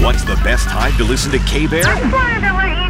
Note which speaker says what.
Speaker 1: What's the best time to listen to K-Bear?
Speaker 2: I just wanted to let